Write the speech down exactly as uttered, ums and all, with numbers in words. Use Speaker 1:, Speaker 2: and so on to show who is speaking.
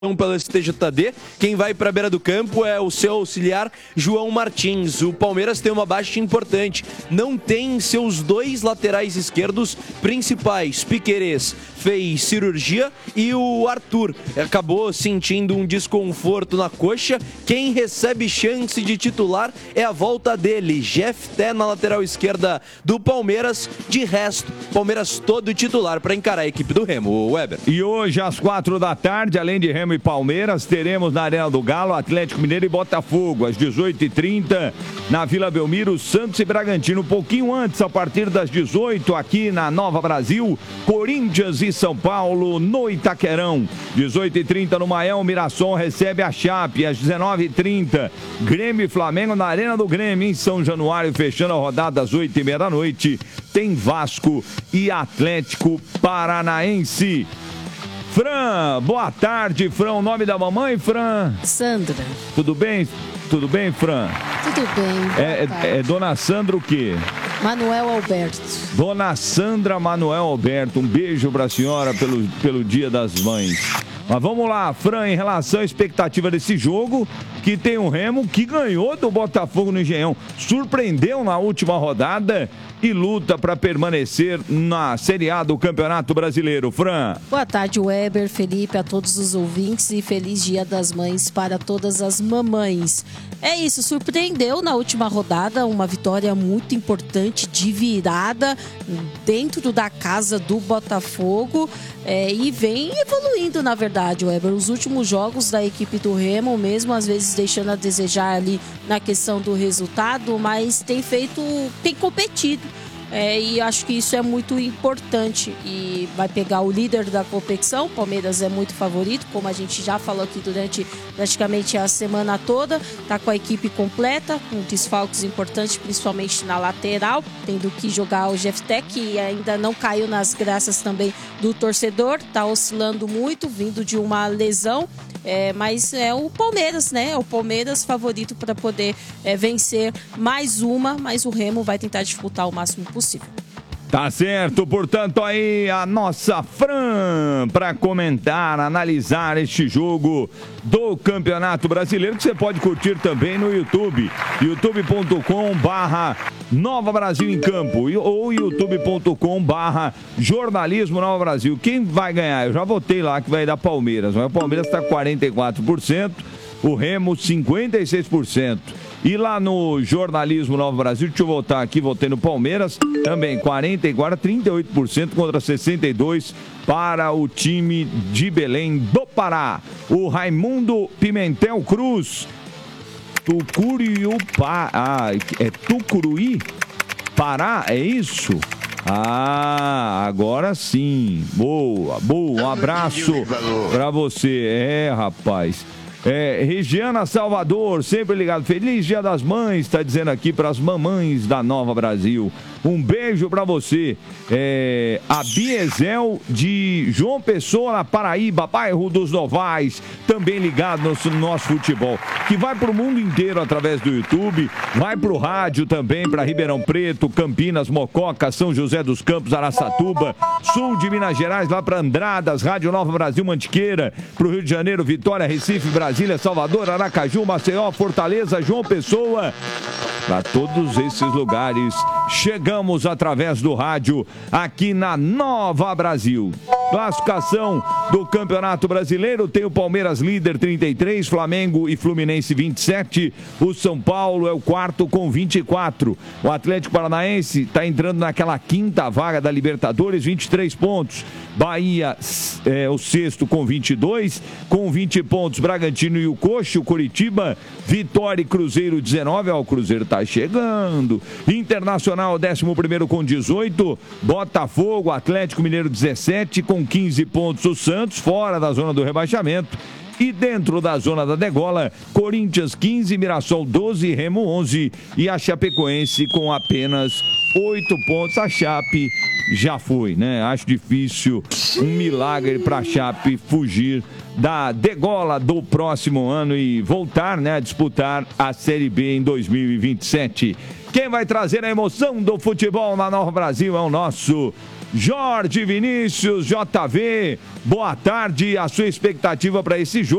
Speaker 1: pelo S T J D. Quem vai para a beira do campo é o seu auxiliar João Martins. O Palmeiras tem uma baixa importante. Não tem seus dois laterais esquerdos principais. Piquerez fez cirurgia e o Arthur acabou sentindo um desconforto na coxa. Quem recebe chance de titular é a volta dele, Jefté, na lateral esquerda do Palmeiras. De resto, Palmeiras todo titular para encarar a equipe do Remo, Weber.
Speaker 2: E hoje às quatro da tarde, além de Remo e Palmeiras, teremos na Arena do Galo Atlético Mineiro e Botafogo. Às dezoito e trinta, na Vila Belmiro, Santos e Bragantino. Um pouquinho antes, a partir das dezoito, aqui na Nova Brasil, Corinthians e São Paulo no Itaquerão. dezoito e trinta no Maião, Mirassol recebe a Chape. Às dezenove e trinta, Grêmio e Flamengo na Arena do Grêmio, em São Januário, fechando a rodada às oito e meia da noite. Tem Vasco e Atlético Paranaense. Fran, boa tarde, Fran. O nome da mamãe, Fran?
Speaker 3: Sandra.
Speaker 2: Tudo bem? Tudo bem, Fran?
Speaker 3: Tudo bem.
Speaker 2: É, é, é Dona Sandra o quê?
Speaker 3: Manuel Alberto.
Speaker 2: Dona Sandra Manuel Alberto. Um beijo pra senhora pelo, pelo Dia das Mães. Mas vamos lá, Fran, em relação à expectativa desse jogo, que tem um Remo que ganhou do Botafogo no Engenhão. Surpreendeu na última rodada e luta para permanecer na Série A do Campeonato Brasileiro. Fran.
Speaker 3: Boa tarde, Weber, Felipe, a todos os ouvintes e feliz Dia das Mães para todas as mamães. É isso, surpreendeu na última rodada, uma vitória muito importante de virada dentro da casa do Botafogo é, e vem evoluindo, na verdade, Weber. Os últimos jogos da equipe do Remo, mesmo às vezes deixando a desejar ali na questão do resultado, mas tem feito, tem competido. É, e acho que isso é muito importante e vai pegar o líder da competição. O Palmeiras é muito favorito, como a gente já falou aqui durante praticamente a semana toda. Está com a equipe completa, com desfalques importantes, principalmente na lateral, tendo que jogar o Jefté, que ainda não caiu nas graças também do torcedor. Está oscilando muito, vindo de uma lesão. É, mas é o Palmeiras, né? É o Palmeiras favorito para poder é, vencer mais uma, mas o Remo vai tentar disputar o máximo possível.
Speaker 2: Tá certo, portanto aí a nossa Fran para comentar, analisar este jogo do Campeonato Brasileiro, que você pode curtir também no YouTube, youtube ponto com barra Nova Brasil em Campo ou youtube ponto com barra Jornalismo Nova Brasil. Quem vai ganhar? Eu já votei lá que vai dar Palmeiras, mas o Palmeiras está quarenta e quatro por cento, o Remo cinquenta e seis por cento. E lá no Jornalismo Nova Brasil, deixa eu voltar aqui, votei no Palmeiras, também quarenta e quatro, trinta e oito por cento contra sessenta e dois por cento para o time de Belém do Pará. O Raimundo Pimentel Cruz, Tucuriupá, ah, é Tucuruí, Pará, é isso? Ah, agora sim, boa, boa, um abraço para você, é rapaz. É, Regiana Salvador, sempre ligado. Feliz Dia das Mães, tá dizendo aqui para as mamães da Nova Brasil. Um beijo para você. É, a Biesel de João Pessoa, na Paraíba, bairro dos Novais, também ligado no nosso futebol, que vai para o mundo inteiro através do YouTube, vai para o rádio também, para Ribeirão Preto, Campinas, Mococa, São José dos Campos, Araçatuba, sul de Minas Gerais, lá para Andradas, Rádio Nova Brasil, Mantiqueira, para o Rio de Janeiro, Vitória, Recife, Brasília, Salvador, Aracaju, Maceió, Fortaleza, João Pessoa. Para todos esses lugares, chegamos através do rádio aqui na Nova Brasil. Classificação do Campeonato Brasileiro, tem o Palmeiras líder trinta e três, Flamengo e Fluminense vinte e sete, o São Paulo é o quarto com vinte e quatro, o Atlético Paranaense está entrando naquela quinta vaga da Libertadores, vinte e três pontos, Bahia é o sexto com vinte e dois, com vinte pontos, Bragantino e o Coxa, o Curitiba, Vitória e Cruzeiro dezenove, ó, o Cruzeiro tá chegando, Internacional décimo primeiro com dezoito, Botafogo, Atlético Mineiro dezessete, com quinze pontos o Santos, fora da zona do rebaixamento. E dentro da zona da degola, Corinthians quinze, Mirassol doze, Remo onze e a Chapecoense com apenas oito pontos. A Chape já foi, né? Acho difícil um milagre para a Chape fugir da degola do próximo ano e voltar, né, a disputar a Série B em dois mil e vinte e sete. Quem vai trazer a emoção do futebol na Nova Brasil é o nosso Jorge Vinícius, J V, boa tarde. A sua expectativa para esse jogo?